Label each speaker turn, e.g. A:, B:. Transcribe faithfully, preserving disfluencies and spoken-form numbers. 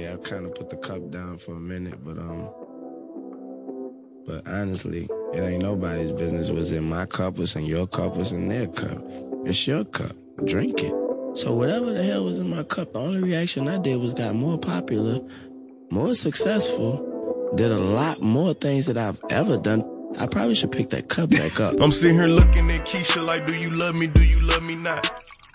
A: yeah, I kind of put the cup down for a minute, but um, but honestly, it ain't nobody's business what's in my cup, what's in your cup, what's in their cup. It's your cup. Drink it. So whatever the hell was in my cup, the only reaction I did was got more popular, more successful, did a lot more things that I've ever done. I probably should pick that cup back up.
B: I'm sitting here looking at Keisha like, do you love me, do you love me not?